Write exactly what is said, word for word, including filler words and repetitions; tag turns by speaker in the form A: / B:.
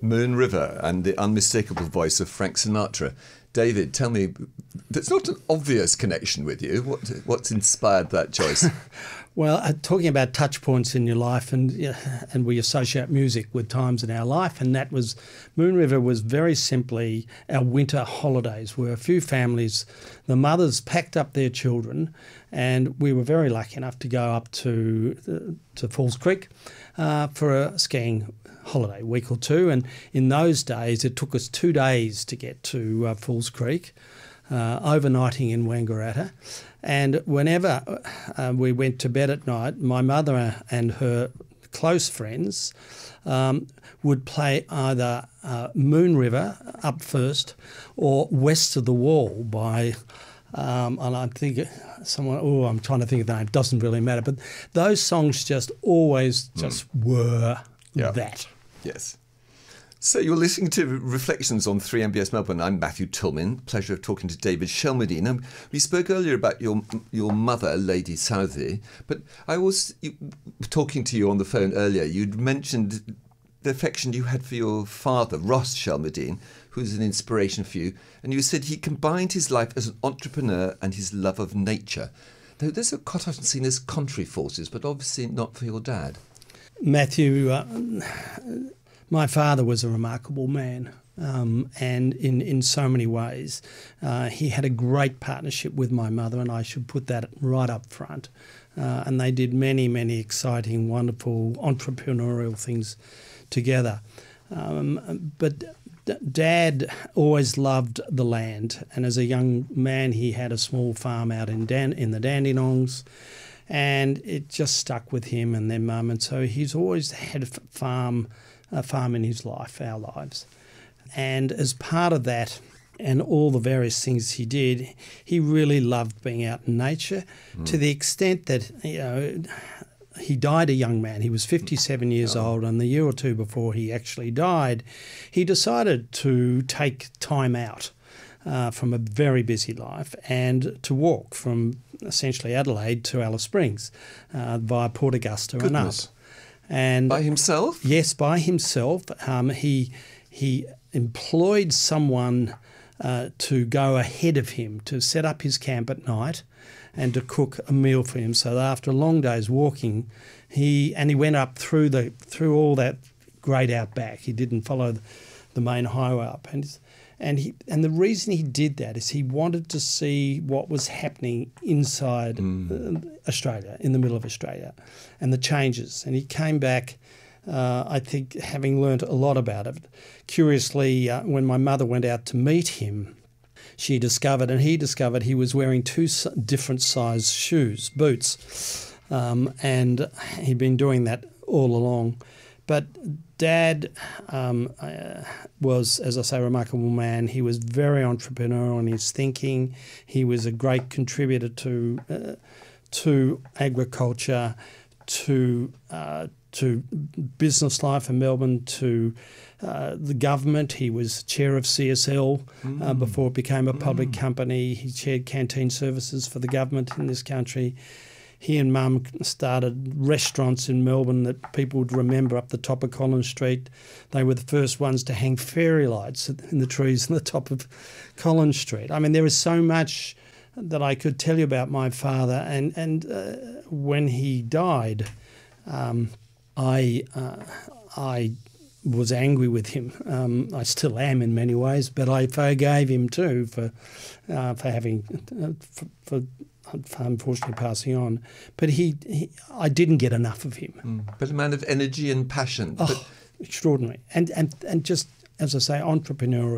A: Moon River and the unmistakable voice of Frank Sinatra. David, tell me, there's not an obvious connection with you. What, what's inspired that choice?
B: Well, uh, talking about touch points in your life, and uh, and we associate music with times in our life, and that was, Moon River was very simply our winter holidays, where a few families, the mothers packed up their children, and we were very lucky enough to go up to uh, to Falls Creek uh, for a skiing holiday, week or two. And in those days, it took us two days to get to uh, Falls Creek, uh, overnighting in Wangaratta. And whenever uh, we went to bed at night, my mother and her close friends um, would play either uh, Moon River up first or West of the Wall by, um, and I think someone, oh, I'm trying to think of the name, doesn't really matter. But those songs just always just mm. were yeah. that.
A: Yes. So you're listening to Reflections on three M B S Melbourne. I'm Matthew Tillman. Pleasure of talking to David Shelmerdine. Um, we spoke earlier about your your mother, Lady Southey, but I was you, talking to you on the phone earlier. You'd mentioned the affection you had for your father, Ross Shelmerdine, who's an inspiration for you, and you said he combined his life as an entrepreneur and his love of nature. Though those are quite often seen as contrary forces, but obviously not for your dad.
B: Matthew, uh, my father was a remarkable man, um, and in, in so many ways. Uh, he had a great partnership with my mother, and I should put that right up front. Uh, and they did many, many exciting, wonderful entrepreneurial things together. Um, but d- Dad always loved the land, and as a young man he had a small farm out in Dan- in the Dandenongs. And it just stuck with him and their mum, and so he's always had a farm, a farm in his life, our lives. And as part of that, and all the various things he did, he really loved being out in nature, mm. to the extent that, you know, he died a young man. He was fifty-seven years oh. old, and the year or two before he actually died, he decided to take time out Uh, from a very busy life and to walk from essentially Adelaide to Alice Springs uh, via Port Augusta
A: Goodness.
B: and up. And
A: by himself?
B: Yes, by himself. Um, he he employed someone uh, to go ahead of him to set up his camp at night and to cook a meal for him. So that after a long day's walking, he and he went up through the through all that great outback. He didn't follow the, the main highway up, and. And he and the reason he did that is he wanted to see what was happening inside mm. uh, Australia, in the middle of Australia, and the changes. And he came back, uh, I think, having learnt a lot about it. Curiously, uh, when my mother went out to meet him, she discovered, and he discovered, he was wearing two different size shoes, boots, um, and he'd been doing that all along. But Dad um, uh, was, as I say, a remarkable man. He was very entrepreneurial in his thinking. He was a great contributor to uh, to agriculture, to uh, to business life in Melbourne, to uh, the government. He was chair of C S L mm. uh, before it became a public mm. company. He chaired canteen services for the government in this country. He and Mum started restaurants in Melbourne that people would remember up the top of Collins Street. They were the first ones to hang fairy lights in the trees on the top of Collins Street. I mean, there is so much that I could tell you about my father. And, and uh, when he died, um, I uh, I was angry with him. Um, I still am in many ways, but I forgave him too for uh, for having uh, for, for unfortunately passing on. But he, he, I didn't get enough of him.
A: Mm. But a man of energy and passion.
B: Oh,
A: but
B: extraordinary. And, and, and just, as I say, entrepreneurial.